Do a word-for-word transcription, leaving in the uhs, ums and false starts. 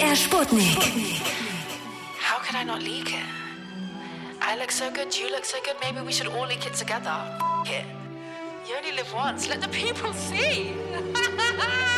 der Sputnik. How could I not leak it? I look so good, you look so good, maybe we should all leak it together. F it. You only live once, let the people see.